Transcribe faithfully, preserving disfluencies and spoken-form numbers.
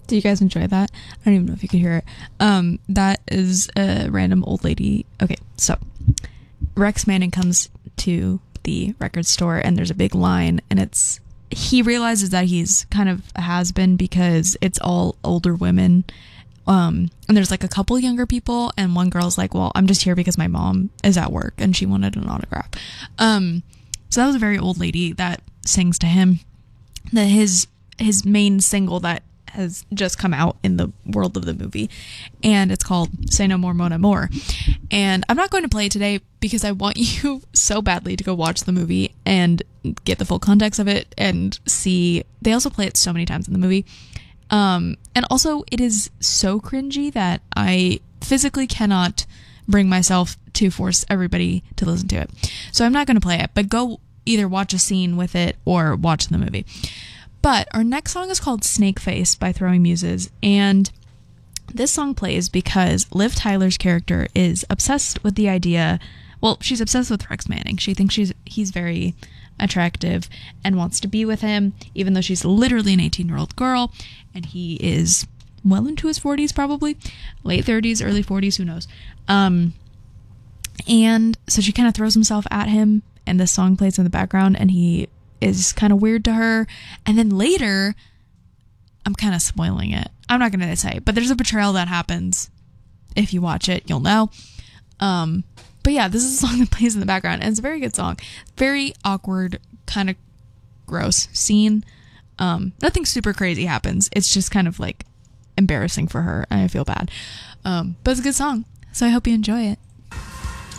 Do you guys enjoy that? I don't even know if you could hear it. Um, that is a random old lady. Okay, so Rex Manning comes to the record store and there's a big line, and it's he realizes that he's kind of a has-been because it's all older women. Um, and there's like a couple younger people, and one girl's like, well, I'm just here because my mom is at work and she wanted an autograph. Um, so that was a very old lady that sings to him. That his his main single that has just come out in the world of the movie, and it's called Say No More Mon Amour. And I'm not going to play it today because I want you so badly to go watch the movie and get the full context of it and see. They also play it so many times in the movie, um and also it is so cringy that I physically cannot bring myself to force everybody to listen to it, so I'm not going to play it, but go either watch a scene with it or watch the movie. But our next song is called Snake Face by Throwing Muses, and this song plays because Liv Tyler's character is obsessed with the idea, well, she's obsessed with Rex Manning. She thinks she's he's very attractive and wants to be with him, even though she's literally an eighteen-year-old girl, and he is well into his forties, probably. Late thirties, early forties, who knows. Um, and so she kind of throws himself at him, and this song plays in the background, and he is kind of weird to her. And then later, I'm kind of spoiling it. I'm not going to say, but there's a betrayal that happens. If you watch it, you'll know. Um, but yeah, this is a song that plays in the background, and it's a very good song. Very awkward, kind of gross scene. Um, nothing super crazy happens. It's just kind of like embarrassing for her, and I feel bad. Um, but it's a good song, so I hope you enjoy it.